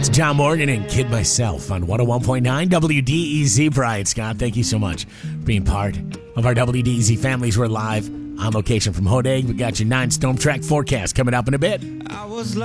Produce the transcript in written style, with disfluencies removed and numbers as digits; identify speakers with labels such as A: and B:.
A: It's John Morgan and Kid Myself on 101.9 WDEZ. Brian Scott, thank you so much for being part of our WDEZ families. We're live on location from Hodag. We got your 9 storm track forecast coming up in a bit.
B: I was